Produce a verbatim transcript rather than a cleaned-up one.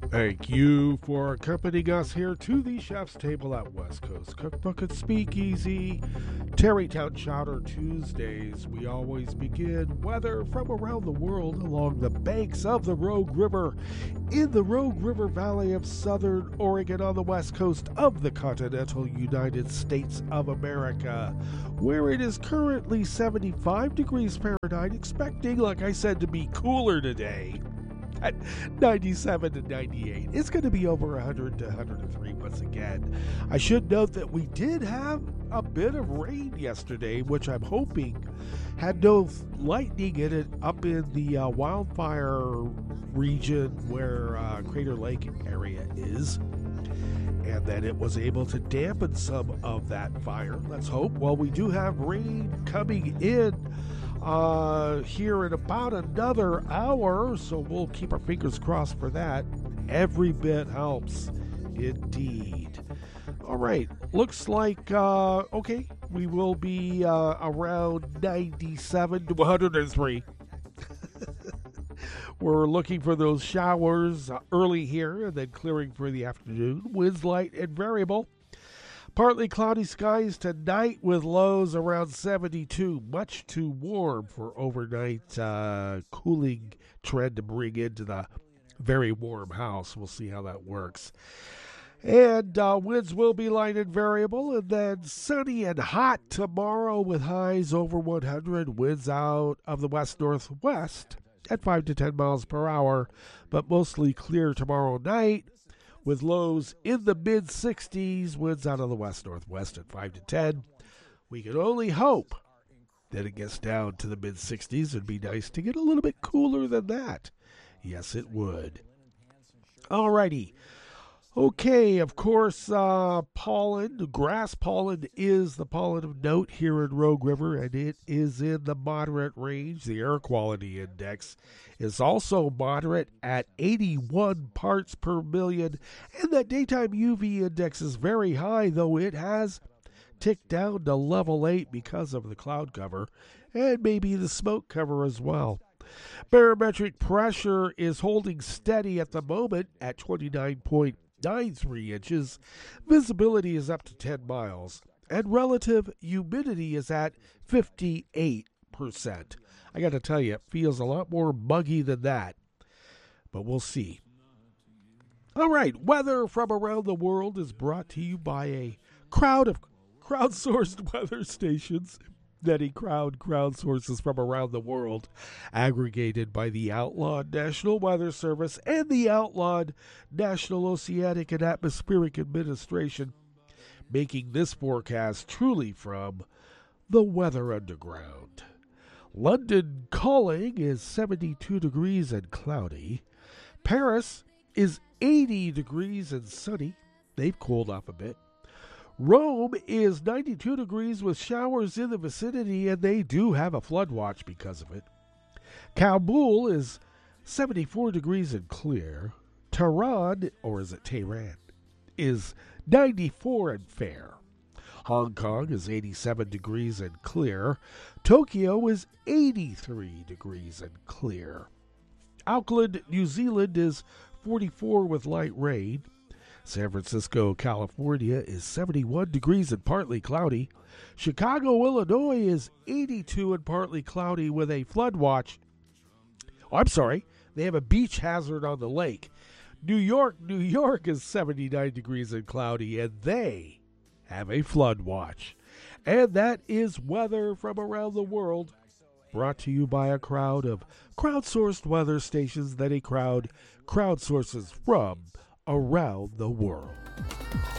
Thank you for accompanying us here to the Chef's Table at West Coast Cookbook and Speakeasy. Terrytown Chowder Tuesdays. We always begin weather from around the world along the banks of the Rogue River in the Rogue River Valley of Southern Oregon on the west coast of the continental United States of America, where it is currently seventy-five degrees Fahrenheit, expecting, like I said, to be cooler today. At ninety-seven to ninety-eight. It's going to be over one hundred to one hundred three once again. I should note that we did have a bit of rain yesterday, which I'm hoping had no lightning in it up in the uh, wildfire region where uh, Crater Lake area is, and that it was able to dampen some of that fire. Let's hope. Well, we do have rain coming in Uh, here in about another hour, so we'll keep our fingers crossed for that. Every bit helps, indeed. All right, looks like, uh, okay, we will be uh, around ninety-seven to one hundred three. We're looking for those showers uh, early here and then clearing for the afternoon. Winds light and variable. Partly cloudy skies tonight with lows around seventy-two. Much too warm for overnight uh, cooling trend to bring into the very warm house. We'll see how that works. And uh, winds will be light and variable. And then sunny and hot tomorrow with highs over one hundred. Winds out of the west-northwest at five to ten miles per hour. But mostly clear tomorrow night, with lows in the mid-sixties, winds out of the west-northwest at five to ten. We can only hope that it gets down to the mid-sixties. It'd be nice to get a little bit cooler than that. Yes, it would. Alrighty. Okay, of course, uh, pollen, grass pollen is the pollen of note here in Rogue River, and it is in the moderate range. The air quality index is also moderate at eighty-one parts per million, and that daytime U V index is very high, though it has ticked down to level eight because of the cloud cover, and maybe the smoke cover as well. Barometric pressure is holding steady at the moment at twenty-nine point nine three inches. Visibility is up to ten miles, and relative humidity is at fifty-eight percent. I got to tell you, it feels a lot more muggy than that, but we'll see. All right, weather from around the world is brought to you by a crowd of crowdsourced weather stations. Many crowd crowd sources from around the world, aggregated by the outlawed National Weather Service and the outlawed National Oceanic and Atmospheric Administration, making this forecast truly from the Weather Underground. London calling is seventy-two degrees and cloudy. Paris is eighty degrees and sunny. They've cooled off a bit. Rome is ninety-two degrees with showers in the vicinity, and they do have a flood watch because of it. Kabul is seventy-four degrees and clear. Tehran, or is it Tehran, is ninety-four and fair. Hong Kong is eighty-seven degrees and clear. Tokyo is eighty-three degrees and clear. Auckland, New Zealand is forty-four with light rain. San Francisco, California is seventy-one degrees and partly cloudy. Chicago, Illinois is eighty-two and partly cloudy with a flood watch. Oh, I'm sorry, they have a beach hazard on the lake. New York, New York is seventy-nine degrees and cloudy, and they have a flood watch. And that is weather from around the world, brought to you by a crowd of crowdsourced weather stations that a crowd crowdsources from around the world.